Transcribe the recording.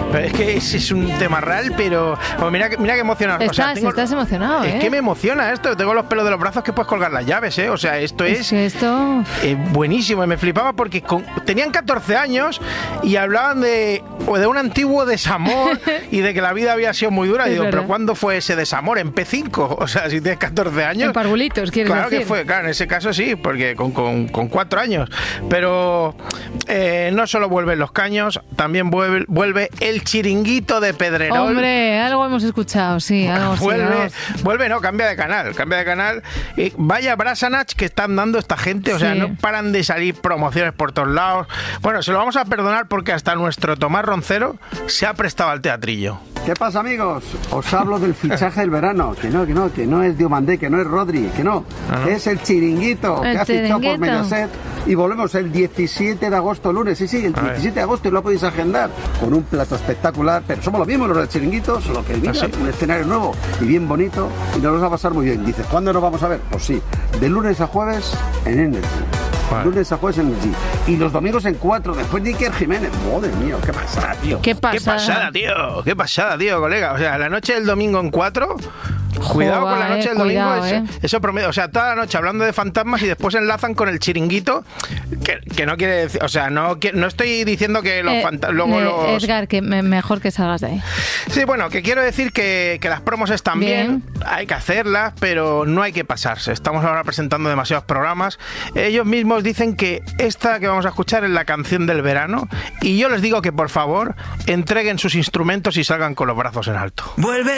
Pero es que es un tema real, pero mira que emocionado. Estás emocionado, Es que me emociona esto. Tengo los pelos de los brazos que puedes colgar las llaves, ¿eh? O sea, esto es buenísimo. Me flipaba porque tenían 14 años y hablaban de un antiguo desamor y de que la vida había sido muy dura. Y digo, ¿pero cuándo fue ese desamor? ¿En P5? O sea, si tienes 14 años... En Parvulitos, ¿quieres decir? Claro que fue, claro, en ese caso sí, porque con 4 años. Pero no solo vuelven los caños, también vuelve el chiringuito de Pedrerol. Hombre, algo hemos escuchado, sí. Algo Vuelve, no, cambia de canal. Y vaya brasanach que están dando esta gente, o sea, no paran de salir promociones por todos lados. Bueno, se lo vamos a perdonar porque hasta nuestro Tomás Roncero se ha prestado al teatrillo. ¿Qué pasa, amigos? Os hablo del fichaje del verano. Que no es Diomandé, que no es Rodri, que que es el chiringuito que ha fichado por Mediaset. Y volvemos el 17 de agosto, lunes. Sí, el 17 de agosto, y lo podéis agendar con un plato espectacular. Pero somos los mismos los del chiringuito, solo que mira, un escenario nuevo y bien bonito. Y nos va a pasar muy bien. Dices, ¿cuándo nos vamos a ver? Pues sí, de lunes a jueves en Energy. Lunes a jueves en Energy. Y los domingos en 4, después de Iker Jiménez. Madre mía, qué pasada, tío. Qué pasada, tío, colega. O sea, la noche del domingo en 4... Cuidado con la noche del domingo, eso promedio. O sea, toda la noche hablando de fantasmas y después enlazan con el chiringuito, que no quiere decir, o sea, no estoy diciendo que los fantasmas... Edgar, que mejor que salgas de ahí. Sí, bueno, que quiero decir que las promos están bien, hay que hacerlas, pero no hay que pasarse. Estamos ahora presentando demasiados programas. Ellos mismos dicen que esta que vamos a escuchar es la canción del verano, y yo les digo que por favor entreguen sus instrumentos y salgan con los brazos en alto. Vuelve